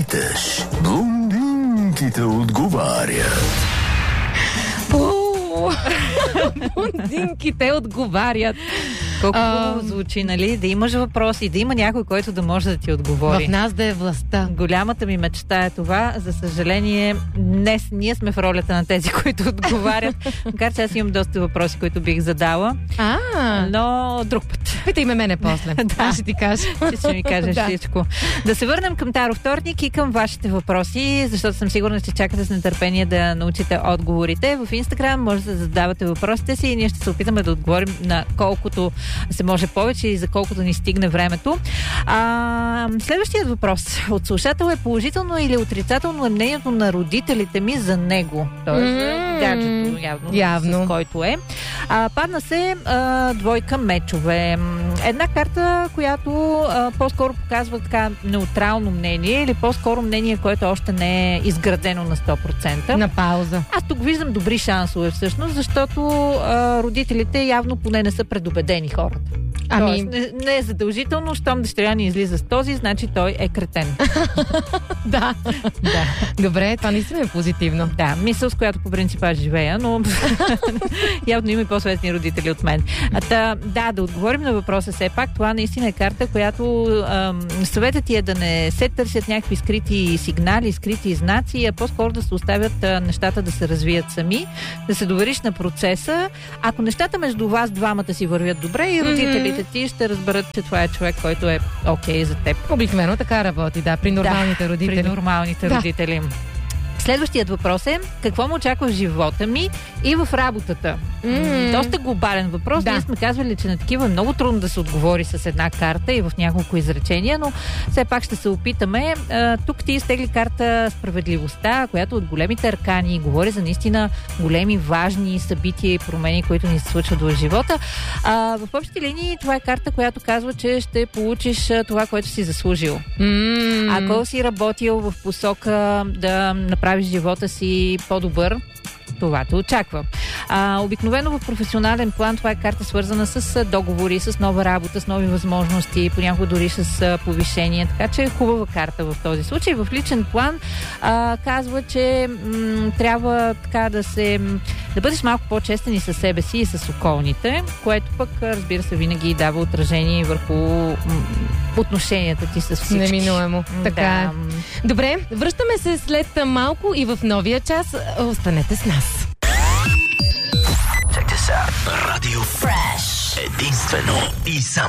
питаш, блондинките отговарят. Блондинките отговарят. Колко хубаво звучи, нали? Да имаш въпроси, да има някой, който да може да ти отговори. В нас да е властта. Голямата ми мечта е това. За съжаление, днес ние сме в ролята на тези, които отговарят. Макар че аз имам доста въпроси, които бих задала. Но друг път. Питай ме мене после. Аз ще ти кажа. Ти ще ми кажеш всичко. Да се върнем към Таро вторник и към вашите въпроси, защото съм сигурна, че чакате с нетърпение да научите отговорите. В Инстаграм може да задавате въпросите си и ние ще се опитаме да отговорим на колкото се може повече и за колкото ни стигне времето. Следващият въпрос от слушател е: положително или отрицателно е мнението на родителите ми за него? Тоест гаджето, явно. С който е. Падна се двойка мечове. Една карта, която по-скоро показва така неутрално мнение или по-скоро мнение, което още не е изградено на 100%. На пауза. Аз тук виждам добри шансове всъщност, защото родителите явно поне не са предубедени хората. Тоест, не е задължително, щом дъщеря ни излиза с този, значи той е кретен. Да. Добре, това наистина е позитивно. Да, мисъл, с която по принцип аз живея, но явно има и по-светни родители от мен. Да отговорим на въпроса все пак. Това наистина е карта, която съветът ти е да не се търсят някакви скрити сигнали, скрити знаци, а по-скоро да се оставят нещата да се развият сами, да се довериш на процеса. Ако нещата между вас двамата си вървят добре и родителите ти ще разберат, че това е човек, който е окей за теб. Обикновено така работи, при нормалните родители. При нормалните родители. Следващият въпрос е: какво ме очаква в живота ми и в работата? Доста глобален въпрос. Ние сме казвали, че на такива е много трудно да се отговори с една карта и в няколко изречения, но все пак ще се опитаме. Тук ти изтегли карта справедливостта, която от големите аркани говори за наистина големи, важни събития и промени, които ни се случват в живота. В общи линии това е карта, която казва, че ще получиш това, което си заслужил. Ако си работил в посока да направиш живота си по-добър, това те очаква. Обикновено в професионален план това е карта свързана с договори, с нова работа, с нови възможности, понякога дори с повишение, така че е хубава карта в този случай. В личен план казва, че трябва така да бъдеш малко по-честен и със себе си и с околните, което пък, разбира се, винаги дава отражение върху отношенията ти с всички. Неминуемо. Така. Добре, връщаме се след малко и в новия час. Останете с нас. Радио Фреш. Единствено и само